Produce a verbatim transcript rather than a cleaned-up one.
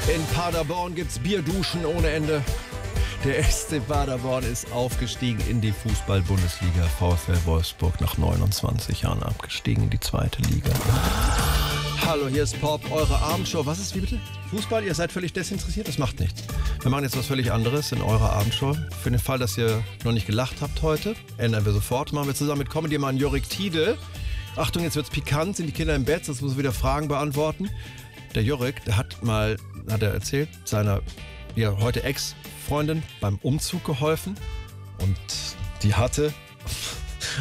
In Paderborn gibt's Bierduschen ohne Ende. Der S C Paderborn ist aufgestiegen in die Fußball-Bundesliga. VfL Wolfsburg nach neunundzwanzig Jahren abgestiegen in die zweite Liga. Hallo, hier ist Pop, eure Abendshow. Was ist, wie bitte? Fußball? Ihr seid völlig desinteressiert? Das macht nichts. Wir machen jetzt was völlig anderes in eurer Abendshow. Für den Fall, dass ihr noch nicht gelacht habt heute, ändern wir sofort. Machen wir zusammen mit Comedy-Mann Jorik Tiede. Achtung, jetzt wird's pikant, sind die Kinder im Bett, jetzt muss er wieder Fragen beantworten. Der Jorik, der hat mal, hat er erzählt, seiner ja, heute Ex-Freundin beim Umzug geholfen. Und die hatte